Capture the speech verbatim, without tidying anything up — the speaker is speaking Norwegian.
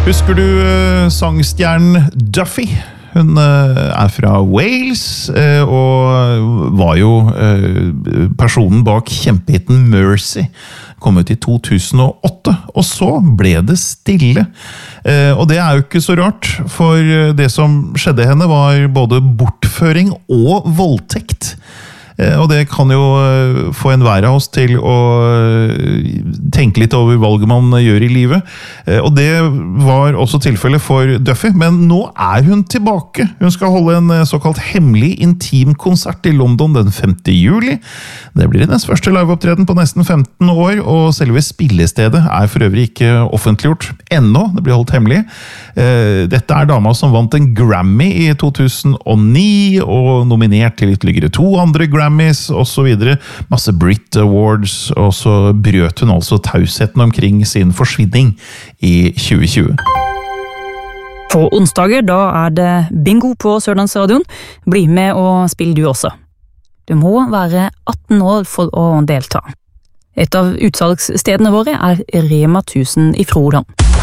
Husker du uh, sangstjernen Duffy? Hun uh, er fra Wales, uh, og var jo uh, personen bak kjempehitten Mercy. Kom ut i to tusen og åtte, og så ble det stille. Uh, og det er jo ikke så rart, for det som skjedde henne var både bortføring og voldtekt. Og det kan jo få en hver av oss til å tenke litt over valget man gjør i livet. Og det var også tilfellet for Duffy, men nå er hun tilbake. Hun skal holde en såkalt hemmelig intimkonsert i London den femte juli. Det blir hennes første liveopptreden på nesten femten år, og selve spillestedet er for øvrig ikke offentliggjort ennå. Det blir holdt hemmelig. Dette er dama som vant en Grammy i to tusen og ni, og nominert til ytterligere to andre Grammys, og så videre. Masse Brit Awards, og så brøt hun altså tausheten omkring sin forsvinning i tjue tjue. På onsdager, da er det bingo på Sørlandsradion. Bli med og spill du også. Du må være atten år for å delta. Et av utsalgsstedene våre er Rema tusen i Froland.